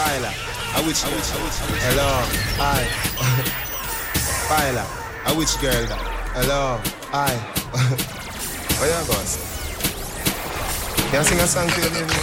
Baila, a which girl? Hello, hi. Baila, a which girl that? Hello, hi. Where you going? Can I sing a song to you?